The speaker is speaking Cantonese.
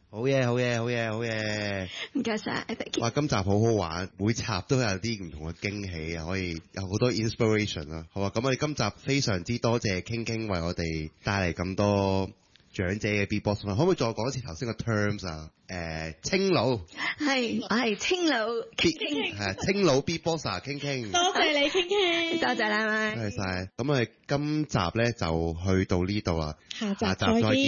好嘢，好嘢，好嘢，好嘢！ 唔該晒 Becky。 哇，今集好好玩，每集都有啲唔同嘅驚喜啊，可以有好多 inspiration 啊。好啊，咁我哋今集非常之多謝傾傾為我哋帶嚟咁多長者嘅 beatbox，可唔可以再講一次頭先個 terms 啊？青佬係，我係青佬傾傾， 係青佬 beatboxer 傾傾。 多謝你傾傾， 多謝兩位， 多謝晒。咁我哋今集咧就去到呢度啦， 下集下集再再見。